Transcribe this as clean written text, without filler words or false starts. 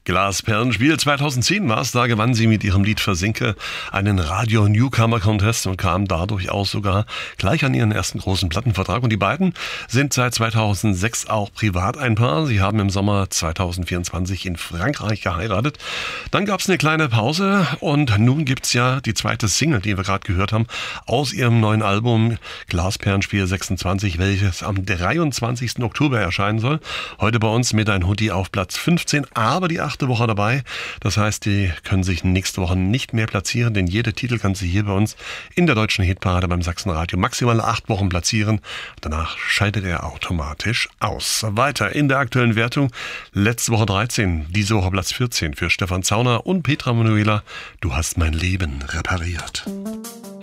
Glasperlenspiel 2010 war es, da gewann sie mit ihrem Lied Versinke einen Radio Newcomer Contest und kam dadurch auch sogar gleich an ihren ersten großen Plattenvertrag. Und die beiden sind seit 2006 auch privat ein Paar. Sie haben im Sommer 2024 in Frankreich geheiratet. Dann gab es eine kleine Pause und nun gibt es ja die zweite Single, die wir gerade gehört haben, aus ihrem neuen Album Glasperlenspiel 26, welches am 23. Oktober erscheinen soll. Heute bei uns mit ein Hoodie auf Platz 15, aber die 8. Woche dabei. Das heißt, die können sich nächste Woche nicht mehr platzieren, denn jeder Titel kann sie hier bei uns in der deutschen Hitparade beim Sachsenradio maximal 8 Wochen platzieren. Danach scheidet er automatisch aus. Weiter in der aktuellen Wertung. Letzte Woche 13, diese Woche Platz 14 für Stefan Zauner und Petra Manuela. Du hast mein Leben repariert.